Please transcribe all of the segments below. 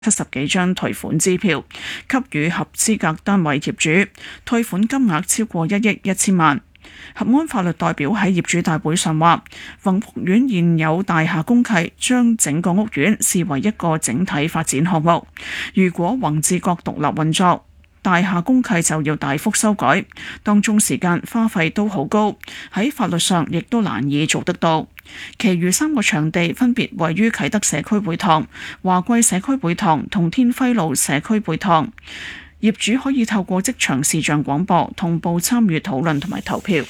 70幾張退款支票，給予合資格單位業主，退款金額超過1億1000萬。合安法律代表喺業主大會上話，宏福苑現有大廈公契將整個屋苑視為一個整體發展項目，如果宏志閣獨立運作，大廈公契就要大幅修改，當中時間花費都好高，喺法律上亦都難以做得到。其餘3個場地分別位於啟德社區會堂、華貴社區會堂同天輝路社區會堂，業主可以透過即場視像廣播同步參與討論同埋投票。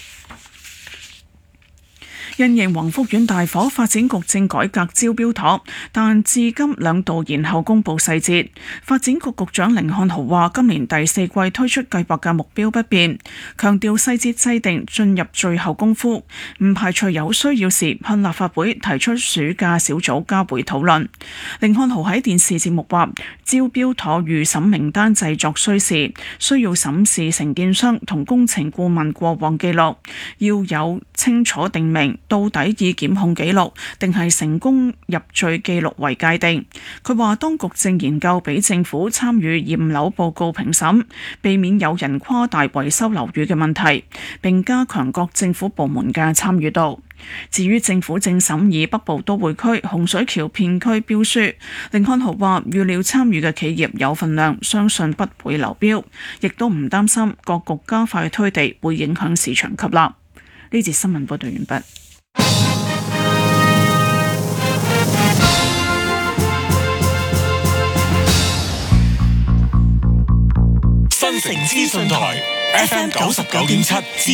因應宏福苑大火，發展局正改革招標妥，但至今2度延後公佈細節。發展局局長甯漢豪話：今年第4季推出計劃嘅目標不變，強調細節制定進入最後功夫，唔排除有需要時向立法會提出暑假小組加會討論。甯漢豪喺電視節目話：招標妥預審名單製作需時，需要審視承建商同工程顧問過往記錄，要有清楚定明到底以檢控記錄定係成功入罪記錄為界定。佢話當局正研究俾政府參與驗樓報告評審，避免有人誇大維修樓宇嘅問題，並加強各政府部門嘅參與度。至於政府正審議北部都會區洪水橋片區標書，甯漢豪話預料參與嘅企業有份量，相信不會流標，亦都唔擔心各局加快推地會影響市場吸納。呢節新聞報道完畢。 新城資訊台 FM 99.7。